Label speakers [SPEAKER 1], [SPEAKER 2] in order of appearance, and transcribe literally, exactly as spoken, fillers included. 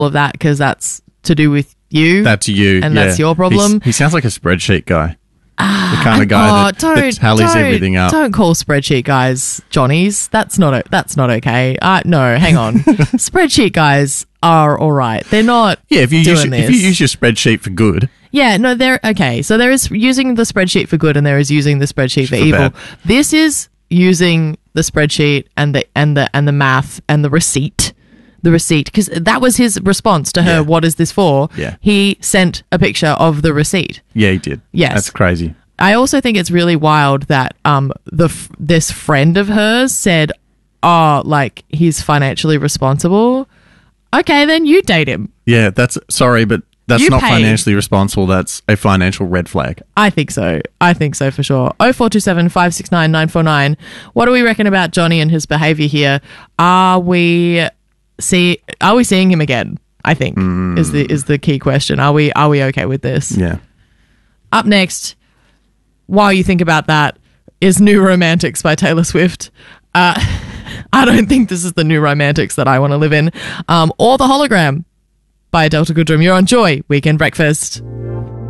[SPEAKER 1] of that because that's to do with you.
[SPEAKER 2] That's you.
[SPEAKER 1] And
[SPEAKER 2] yeah.
[SPEAKER 1] that's your problem.
[SPEAKER 2] He's, he sounds like a spreadsheet guy.
[SPEAKER 1] Ah,
[SPEAKER 2] the kind of guy
[SPEAKER 1] oh,
[SPEAKER 2] that,
[SPEAKER 1] don't,
[SPEAKER 2] that tallies
[SPEAKER 1] don't,
[SPEAKER 2] everything up.
[SPEAKER 1] Don't call spreadsheet guys Johnnies. That's not o- that's not okay. Uh, no, hang on. Spreadsheet guys are all right. They're not.
[SPEAKER 2] Yeah, if you
[SPEAKER 1] doing
[SPEAKER 2] use your,
[SPEAKER 1] this.
[SPEAKER 2] if you use your spreadsheet for good.
[SPEAKER 1] Yeah, no, there. Okay, so there is using the spreadsheet for good, and there is using the spreadsheet for,
[SPEAKER 2] For
[SPEAKER 1] evil.
[SPEAKER 2] bad.
[SPEAKER 1] This is using the spreadsheet and the and the and the math and the receipt, the receipt, because that was his response to her.
[SPEAKER 2] Yeah.
[SPEAKER 1] What is this for?
[SPEAKER 2] Yeah.
[SPEAKER 1] He sent a picture of the receipt.
[SPEAKER 2] Yeah, he did.
[SPEAKER 1] Yes.
[SPEAKER 2] That's crazy.
[SPEAKER 1] I also think it's really wild that um the f- this friend of hers said, "Oh, like he's financially responsible." Okay, then you date him.
[SPEAKER 2] Yeah, that's sorry, but that's
[SPEAKER 1] You
[SPEAKER 2] not
[SPEAKER 1] pay.
[SPEAKER 2] financially responsible. That's a financial red flag.
[SPEAKER 1] I think so. I think so for sure. oh four two seven, five six nine, nine four nine. What do we reckon about Johnny and his behavior here? Are we see are we seeing him again? I think is the is the key question. Are we are we okay with this?
[SPEAKER 2] Yeah.
[SPEAKER 1] Up next, while you think about that, is New Romantics by Taylor Swift. Uh, I don't think this is the New Romantics that I want to live in. Um, or The Hologram by Delta Goodrum. You're on Joy Weekend Breakfast.